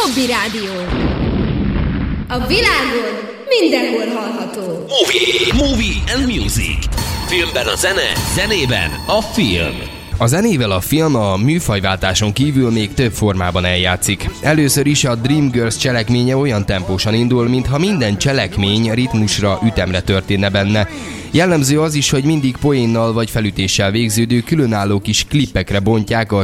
Hobby Rádió. A világon mindenhol hallható. Movie and Music. Filmben a zene, zenében a film. A zenével a film a műfajváltáson kívül még több formában eljátszik. Először is a Dreamgirls cselekménye olyan tempósan indul, mintha minden cselekmény ritmusra, ütemre történne benne. Jellemző az is, hogy mindig poénnal vagy felütéssel végződő különálló kis klippekre bontják a